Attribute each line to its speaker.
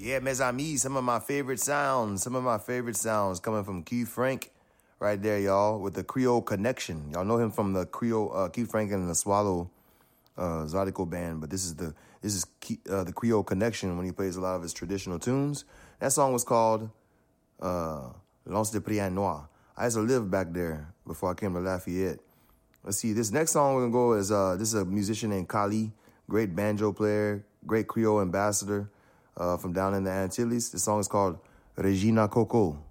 Speaker 1: Yeah, mes amis, some of my favorite sounds coming from Keith Frank right there, y'all, with the Creole Connection. Y'all know him from the Creole, Keith Frank and the Swallow Zydeco band, but this is the Creole Connection when he plays a lot of his traditional tunes. That song was called L'Once de Prière Noire. I used to live back there before I came to Lafayette. Let's see, this next song we're going to go is, this is a musician named Kali, great banjo player, great Creole ambassador from down in the Antilles. The song is called Regina Coco.